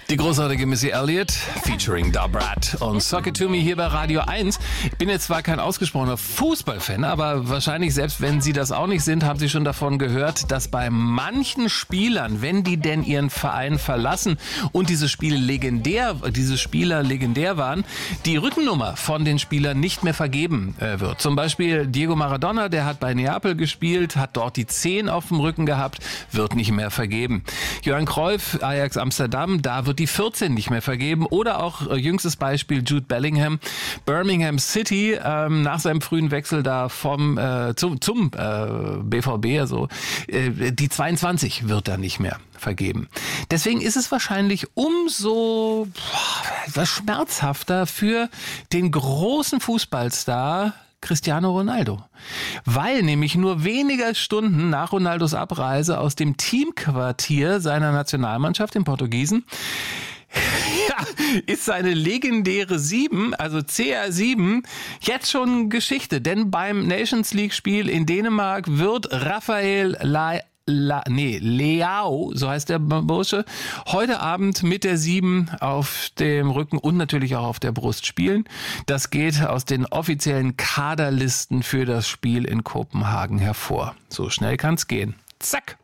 Die großartige Missy Elliott featuring Da Brat und Suck It To Me hier bei Radio 1. Ich bin jetzt zwar kein ausgesprochener Fußballfan, aber wahrscheinlich, selbst wenn Sie das auch nicht sind, haben Sie schon davon gehört, dass bei manchen Spielern, wenn die denn ihren Verein verlassen und diese Spieler legendär waren, die Rückennummer von den Spielern nicht mehr vergeben wird. Zum Beispiel Diego Maradona, der hat bei Neapel gespielt, hat dort die 10 auf dem Rücken gehabt, wird nicht mehr vergeben. Johan Cruyff, Ajax Amsterdam, da wird die 14 nicht mehr vergeben. Oder auch jüngstes Beispiel Jude Bellingham, Birmingham City, nach seinem frühen Wechsel da zum BVB, also die 22 wird da nicht mehr vergeben. Deswegen ist es wahrscheinlich umso schmerzhafter für den großen Fußballstar Cristiano Ronaldo. Weil nämlich nur wenige Stunden nach Ronaldos Abreise aus dem Teamquartier seiner Nationalmannschaft, den Portugiesen, ist seine legendäre 7, also CR7, jetzt schon Geschichte. Denn beim Nations League Spiel in Dänemark wird Rafael Leao, so heißt der Bursche, heute Abend mit der 7 auf dem Rücken und natürlich auch auf der Brust spielen. Das geht aus den offiziellen Kaderlisten für das Spiel in Kopenhagen hervor. So schnell kann's gehen. Zack!